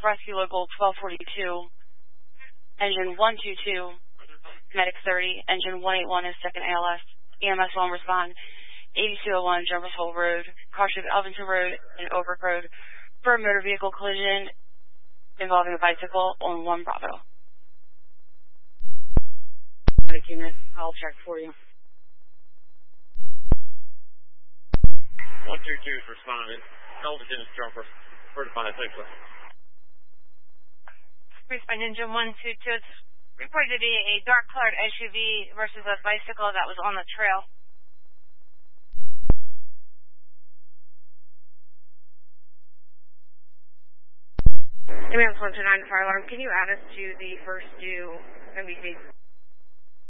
Rescue Local 1242, Engine 122, Medic 30, Engine 181 is second ALS. EMS 1 respond. 8201 Jumpers Hole Road, Caution Elvington Road, and Overbrook Road for a motor vehicle collision involving a bicycle on 1 Bravo. Medic unit, I'll check for you. 122 is responding. Elvington is Jumper. Certified safely. Respond Engine 122. It's reported to be a dark-colored SUV versus a bicycle that was on the trail. Ambulance 129 fire alarm. Can you add us to the first due MVC?